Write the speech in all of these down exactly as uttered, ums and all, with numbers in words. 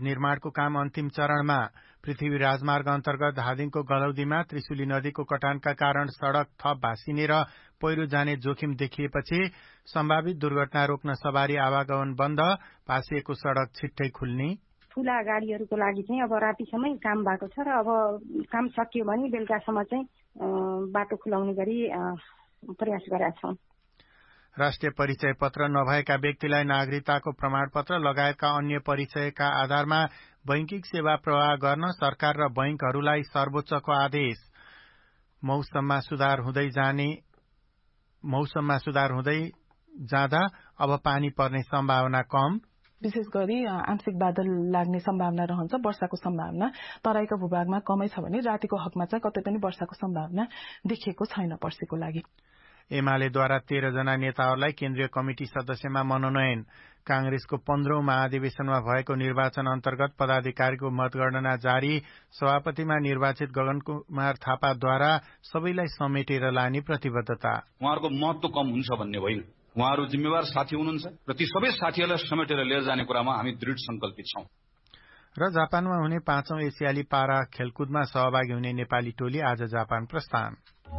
निर्माणको काम अन्तिम चरणमा। पृथ्वी राजमार्ग अन्तर्गत धादिङको गलौदीमा त्रिशुली नदीको कटानका कारण सड़क थप भासिने र पहिरो जाने जोखिम देखिएपछि सम्भावित दुर्घटना रोक्न सवारी आवागमन बन्द, भासिएको सड़क छिट्टै खुल्ने। ठूला गाडीहरूको लागि चाहिँ अब रातिसम्मै काम भएको छ र अब काम सकियो भने बेलुकासम्म चाहिँ बाटो खुलाउने गरी प्रयास गरेका छौं। राष्ट्रिय परिचय पत्र नभएका व्यक्तिलाई नागरिकताको प्रमाणपत्र लगायतका अन्य परिचयका आधारमा बैंकिक सेवा प्रवाह गर्न सरकार र बैंकहरूलाई सर्वोच्चको आदेश। मौसममा सुधार हुँदै जाने मौसममा सुधार हुँदै जाँदा अब पानी पर्ने सम्भावना कम। विशेष गरी आंशिक बादल लाग्ने सम्भावना रहन्छ। वर्षाको सम्भावना तराईका भूभागमा कमै छ भने रातिको हकमा चाहिँ कतै पनि वर्षाको सम्भावना देखिएको छैन पर्सिको लागि। एमालेद्वारा तेह्र जना नेताहरूलाई केन्द्रीय कमिटी सदस्यमा मनोनयन। कांग्रेसको पन्ध्रौं महाधिवेशनमा भएको निर्वाचन अन्तर्गत पदाधिकारीको मतगणना जारी। सभापतिमा निर्वाचित गगन कुमार थापाद्वारा सबैलाई समेटेर लाने प्रतिबद्धता। उहाँहरूको महत्व कम हुन्छ भन्ने होइन, उहाँहरू जिम्मेवार साथी हुनुहुन्छ र ती सबै साथीहरूलाई समेटेर लिएर जाने कुरामा हामी दृढ संकल्पित छौं। र जापानमा हुने पाँचौं एसियाली पारा खेलकुदमा सहभागी हुने नेपाली टोली आज जापान प्रस्थान।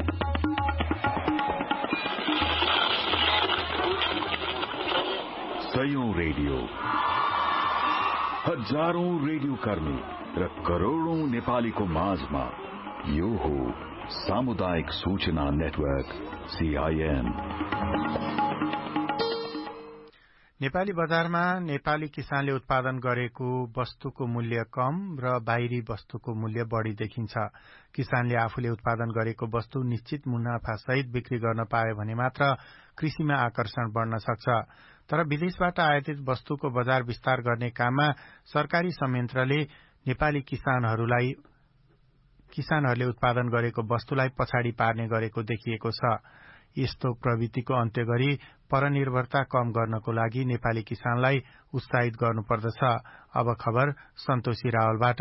सयौं रेडियो, हजारौं रेडियो कर्मी र करोड़ौं नेपालीको माझमा यो हो सामुदायिक सूचना नेटवर्क सीआईएन। नेपाली बजारमा नेपाली किसानले उत्पादन गरेको वस्तुको मूल्य कम र बाहिरी वस्तुको मूल्य बढ़ी देखिन्छ। किसानले आफूले उत्पादन गरेको वस्तु निश्चित मुनाफा सहित बिक्री गर्न पाए भने मात्र कृषिमा आकर्षण बढ़न सक्छ। तर विदेशबाट आयातित वस्तुको बजार विस्तार गर्ने काममा सरकारी संयन्त्रले नेपाली किसानहरूलाई किसानहरूले उत्पादन गरेको वस्तुलाई पछाडि पार्ने गरेको देखिएको छ। यस्तो प्रवृत्तिको अन्त्य गरी परनिर्भरता कम गर्नको लागि नेपाली किसानलाई उत्साहित गर्नुपर्दछ। अब खबर सन्तोषी रावलबाट।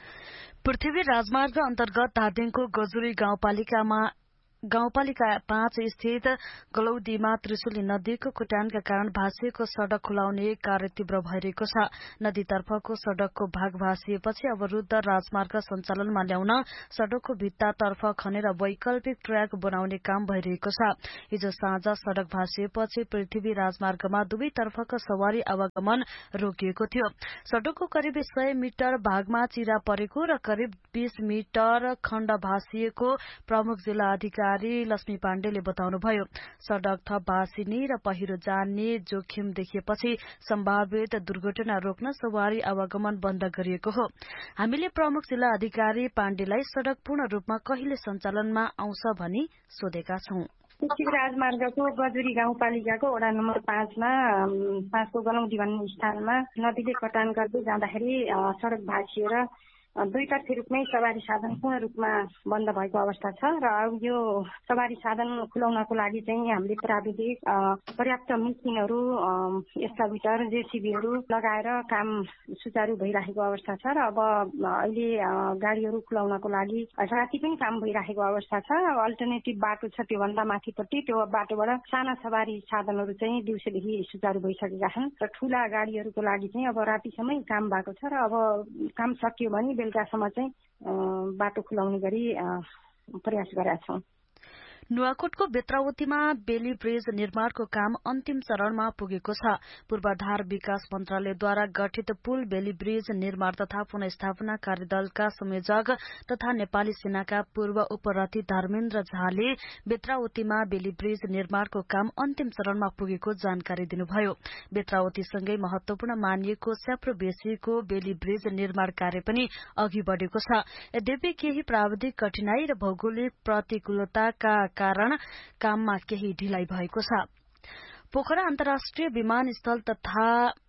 पृथ्वी राजमार्ग अन्तर्गत धादिङको गजुरी गाउँपालिकामा गाउँपालिका पाँच स्थित गलौदीमा त्रिशुली नदीको कुटानका कारण भासिएको सड़क खुलाउने कार्य तीव्र भइरहेको छ। नदीतर्फको सड़कको भाग भासिएपछि अवरुद्ध राजमार्ग सञ्चालनमा ल्याउन सड़कको भित्तातर्फ खनेर वैकल्पिक ट्र्याक बनाउने काम भइरहेको छ। हिजो साँझ सड़क भासिएपछि पृथ्वी राजमार्गमा दुवैतर्फको सवारी आवागमन रोकिएको थियो। सड़कको करिब सय मिटर भागमा चिरा परेको र करिब बीस मिटर खण्ड भासिएको प्रमुख जिल्ला अधिकारी लक्ष्मी पाण्डेले बताउनुभयो। सड़क थप भासिने र पहिरो जाने जोखिम देखिएपछि सम्भावित दुर्घटना रोक्न सवारी आवागमन बन्द गरिएको हो। हामीले प्रमुख जिल्ला अधिकारी पाण्डेलाई सड़क पूर्ण रूपमा कहिले सञ्चालनमा आउँछ भनी सोधेका छौं। पृथ्वी राजमार्गको गजुरी गाउँपालिकाको वडा नम्बर पाँचमा पाँचको गलौदी भन्ने स्थानमा नदीले कटान गर्दै जाँदाखेरि सड़क भासिएर दुईतर्फी रूपमै सवारी साधन पूर्ण रूपमा बन्द भएको अवस्था छ र अब यो सवारी साधन खुलाउनको लागि चाहिँ हामीले प्राविधिक पर्याप्त मिसिनहरू एक्सकाभेटर जेसीबीहरू लगाएर काम सुचारू भइरहेको अवस्था छ र अब अहिले गाडीहरू खुलाउनको लागि राति पनि काम भइरहेको अवस्था छ। अल्टरनेटिभ बाटो छ त्योभन्दा माथिपट्टि, त्यो बाटोबाट साना सवारी साधनहरू चाहिँ दिउँसोदेखि सुचारू भइसकेका छन् र ठूला गाडीहरूको लागि चाहिँ अब रातिसम्मै काम भएको छ र अब काम सकियो भने बेलुकासम्म चाहिँ बाटो खुलाउने गरी प्रयास गरेका छौं। नुवाकोटको बेत्रावतीमा बेली ब्रिज निर्माणको काम अन्तिम चरणमा पुगेको छ। पूर्वाधार विकास मन्त्रालयद्वारा गठित पुल बेली ब्रिज निर्माण तथा पुनर्स्थापना कार्यदलका संयोजक तथा नेपाली सेनाका पूर्व उपरथी धर्मेन्द्र झाले बेत्रावतीमा बेली ब्रिज निर्माणको काम अन्तिम चरणमा पुगेको जानकारी दिनुभयो। बेत्रावतीसँगै महत्वपूर्ण मानिएको स्याप्रो बेसीको बेली ब्रिज निर्माण कार्य पनि अघि बढ़ेको छ। यद्यपि केही प्राविधिक कठिनाई र भौगोलिक प्रतिकूलताका कारण काममा केही ढिलाइ भएको छ। पोखरा अन्तर्राष्ट्रिय विमानस्थल तथा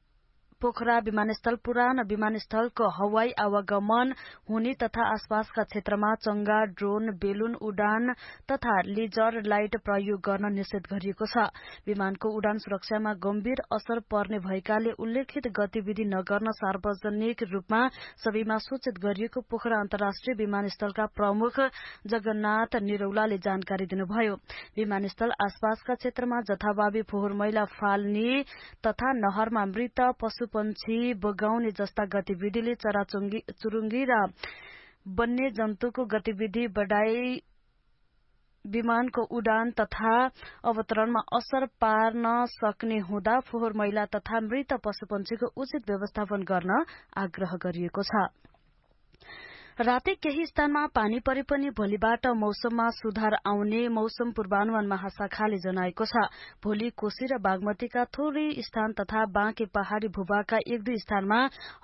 पोखरा विमानस्थल पुरान विमानस्थलको हवाई आवागमन हुने तथा आसपासका क्षेत्रमा चंगा, ड्रोन, बेलुन उडान तथा लेजर लाइट प्रयोग गर्न निषेध गरिएको छ। विमानको उडान सुरक्षामा गम्भीर असर पर्ने भएकाले उल्लेखित गतिविधि नगर्न सार्वजनिक रूपमा सबैमा सूचित गरिएको पोखरा अन्तर्राष्ट्रिय विमानस्थलका प्रमुख जगन्नाथ निरौलाले जानकारी दिनुभयो। विमानस्थल आसपासका क्षेत्रमा जथाभावी फोहोर मैला फाल्ने तथा नहरमा मृत पशु पशुपन्छी बगाउने जस्ता गतिविधिले चराचुरुङ्गी र वन्य जन्तुको गतिविधि बढाई विमानको उडान तथा अवतरणमा असर पार्न सक्ने हुँदा फोहोर मैला तथा मृत पशुपन्छीको उचित व्यवस्थापन गर्न आग्रह गरिएको छ। राति केही स्थानमा पानी परे पनि भोलिबाट मौसममा सुधार आउने मौसम पूर्वानुमान महाशाखाले जनाएको छ। भोलि कोशी र बागमतीका थोरै स्थान तथा बाँके पहाड़ी भूभागका एक दुई स्थानमा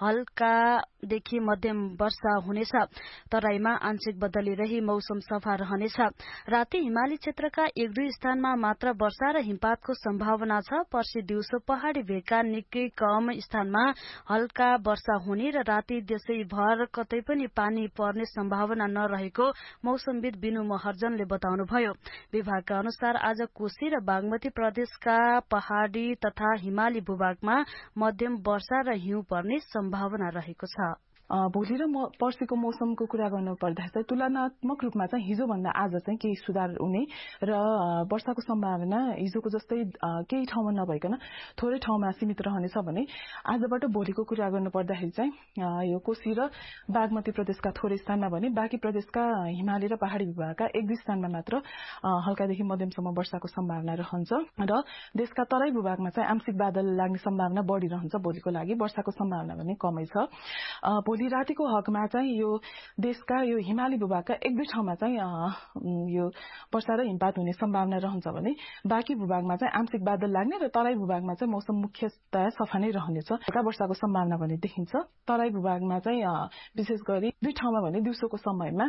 हल्कादेखि मध्यम वर्षा हुनेछ। तराईमा आंशिक बदली रही मौसम सफा रहनेछ। राति हिमाली क्षेत्रका एक दुई स्थानमा मात्र वर्षा र हिमपातको सम्भावना छ। पर्सि दिउँसो पहाड़ी भेगका निकै कम स्थानमा हल्का वर्षा हुने र राति देशैभर कतै पनि पानी पर्ने सम्भावना नरहेको मौसमविद बिनु महर्जनले बताउनुभयो। विभागका अनुसार आज कोशी र बागमती प्रदेशका पहाड़ी तथा हिमाली भूभागमा मध्यम वर्षा र हिउँ पर्ने सम्भावना रहेको छ। भोलि र पर्सिको मौसमको कुरा गर्नु पर्दा चाहिँ तुलनात्मक रूपमा चाहिँ हिजो भन्दा आज चाहिँ केही सुधार हुने र वर्षाको सम्भावना हिजोको जस्तै केही ठाउँमा नभइकन थोरै ठाउँमा सीमित रहनेछ भने आजबाट भोलिको कुरा गर्नु पर्दाखेरि चाहिँ यो कोशी र बागमती प्रदेशका थोरै स्थानमा भने बाँकी प्रदेशका हिमाली र पहाड़ी विभागका एक दुई स्थानमा मात्र हल्कादेखि मध्यमसम्म वर्षाको सम्भावना रहन्छ र देशका तराई भूभागमा चाहिँ आंशिक बादल लाग्ने सम्भावना बढ़ी रहन्छ। भोलिको लागि वर्षाको सम्भावना भने कमै छ। भोलि रातिको हकमा चाहिँ यो देशका यो हिमाली भूभागका एक दुई ठाउँमा चाहिँ यो वर्षा र हिमपात हुने सम्भावना रहन्छ भने बाँकी भूभागमा चाहिँ आंशिक बादल लाग्ने र तराई भूभागमा चाहिँ मौसम मुख्यतया सफा नै रहनेछ। हल्का वर्षाको सम्भावना भने देखिन्छ। तराई भूभागमा चाहिँ विशेष गरी दुई ठाउँमा भने दिउँसोको समयमा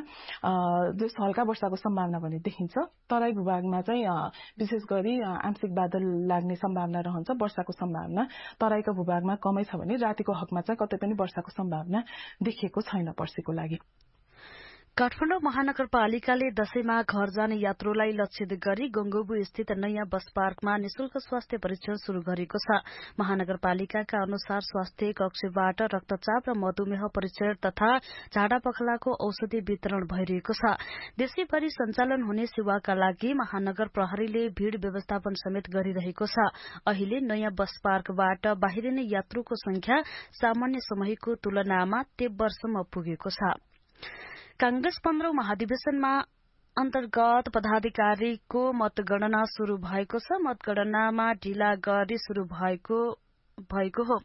हल्का वर्षाको सम्भावना भने देखिन्छ। तराई भूभागमा चाहिँ विशेष गरी आंशिक बादल लाग्ने सम्भावना रहन्छ। वर्षाको सम्भावना तराईका भूभागमा कमै छ भने रातिको हकमा चाहिँ कतै पनि वर्षाको सम्भावना देखिएको छैन पर्सिको लागि। काठमाडौँ महानगरपालिकाले दशैंमा घर जाने यात्रुलाई लक्षित गरी गंगोबु स्थित नयाँ बस पार्कमा निशुल्क स्वास्थ्य परीक्षण शुरू गरेको छ। महानगरपालिकाका अनुसार स्वास्थ्य कक्षबाट रक्तचाप र मधुमेह परीक्षण तथा झाडा पखलाको औषधि वितरण भइरहेको छ। देशैभरि सञ्चालन हुने सेवाका लागि महानगर प्रहरीले भीड़ व्यवस्थापन समेत गरिरहेको छ। अहिले नयाँ बस पार्कबाट बाहिरिने यात्रुको संख्या सामान्य समयको तुलनामा तेब्बरसम्म पुगेको छ। कांग्रेस पन्ध्रौं महाधिवेशनमा अन्तर्गत पदाधिकारीको मतगणना शुरू भएको छ। मतगणनामा ढिला गरी शुरू भएको भएको हो।